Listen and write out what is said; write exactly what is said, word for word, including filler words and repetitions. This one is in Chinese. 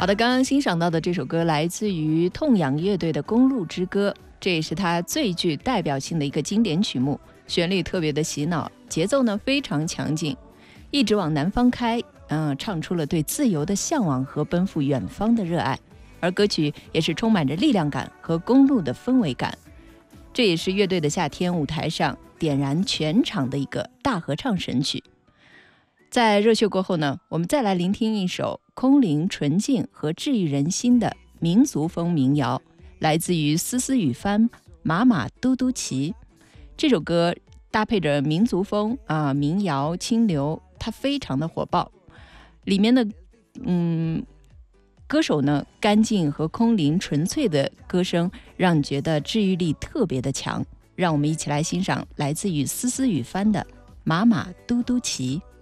好的，刚刚欣赏到的这首歌来自于痛仰乐队的《公路之歌》，这也是它最具代表性的一个经典曲目，旋律特别的洗脑，节奏呢非常强劲，一直往南方开，嗯，唱出了对自由的向往和奔赴远方的热爱，而歌曲也是充满着力量感和公路的氛围感，这也是乐队的夏天舞台上点燃全场的一个大合唱神曲。在热血过后呢，我们再来聆听一首空灵纯净和治愈人心的民族风民谣，来自于思思雨帆马马嘟嘟骑。这首歌搭配着民族风啊、民谣清流，它非常的火爆，里面的嗯歌手呢干净和空灵纯粹的歌声，让你觉得治愈力特别的强。让我们一起来欣赏来自于思思雨帆的马马嘟嘟骑。